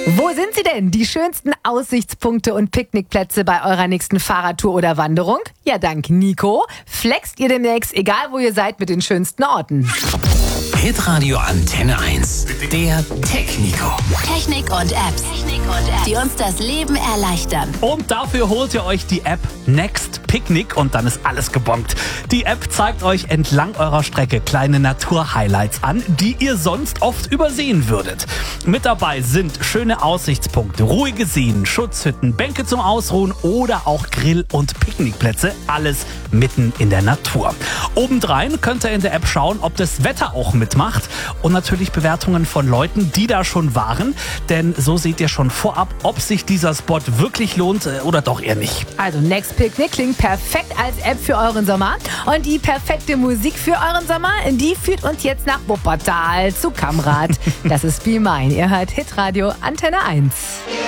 Wo sind sie denn? Die schönsten Aussichtspunkte und Picknickplätze bei eurer nächsten Fahrradtour oder Wanderung? Ja, dank Nico flext ihr demnächst, egal wo ihr seid, mit den schönsten Orten. Hitradio Antenne 1. Der Tech-Nico. Technik und Apps, die uns das Leben erleichtern. Und dafür holt ihr euch die App Next Picnic und dann ist alles gebongt. Die App zeigt euch entlang eurer Strecke kleine Naturhighlights an, die ihr sonst oft übersehen würdet. Mit dabei sind schöne Aussichtspunkte, ruhige Seen, Schutzhütten, Bänke zum Ausruhen oder auch Grill- und Picknickplätze. Alles mitten in der Natur. Obendrein könnt ihr in der App schauen, ob das Wetter auch mitmacht und natürlich Bewertungen von Leuten, die da schon waren. Denn so seht ihr schon vorab, ob sich dieser Spot wirklich lohnt oder doch eher nicht. Also Next Picnic klingt perfekt als App für euren Sommer. Und die perfekte Musik für euren Sommer, die führt uns jetzt nach Wuppertal zu Kamrat. Das ist Be Mine. Ihr hört Hitradio Antenne 1.